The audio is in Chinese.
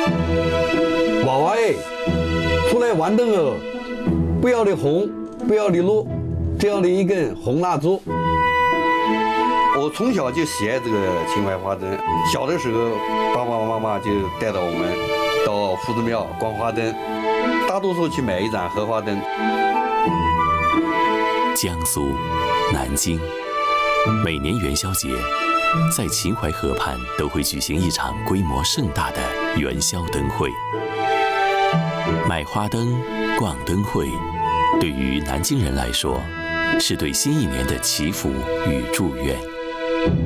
娃娃哎，出来玩灯哦，不要的红，不要的绿，只要的一根红蜡烛。我从小就喜爱这个秦淮花灯，小的时候爸爸妈妈就带着我们到夫子庙观花灯，大多数去买一盏荷花灯。 江苏南京，每年元宵节，在秦淮河畔都会举行一场规模盛大的元宵灯会。买花灯、逛灯会，对于南京人来说，是对新一年的祈福与祝愿。